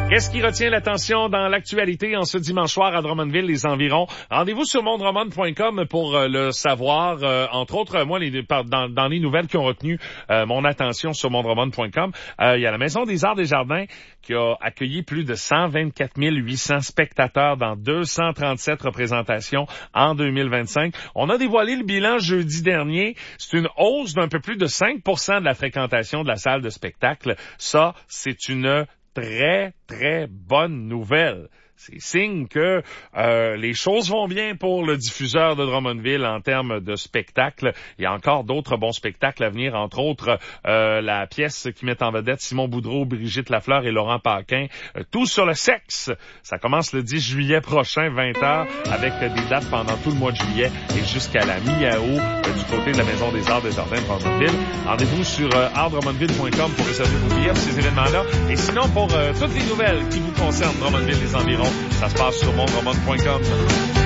Qu'est-ce qui retient l'attention dans l'actualité en ce dimanche soir à Drummondville, les environs? Rendez-vous sur mondrommond.com pour le savoir. Entre autres, moi, dans les nouvelles qui ont retenu mon attention sur mondrommond.com, il y a la Maison des Arts des Jardins qui a accueilli plus de 124 800 spectateurs dans 237 représentations en 2025. On a dévoilé le bilan jeudi dernier. C'est une hausse d'un peu plus de 5% de la fréquentation de la salle de spectacle. Ça, c'est une très, très bonne nouvelle. C'est signe que les choses vont bien pour le diffuseur de Drummondville en termes de spectacle. Il y a encore d'autres bons spectacles à venir, entre autres la pièce qui met en vedette Simon Boudreau, Brigitte Lafleur et Laurent Paquin. Tout sur le sexe. Ça commence le 10 juillet prochain, 20h, avec des dates pendant tout le mois de juillet et jusqu'à la mi-août du côté de la Maison des Arts des Jardins de Drummondville. Rendez-vous sur artdrummondville.com pour réserver vos billets pour ces événements-là. Et sinon, pour toutes les nouvelles qui vous concernent, Drummondville, les environs, ça se passe sur mondrommond.com.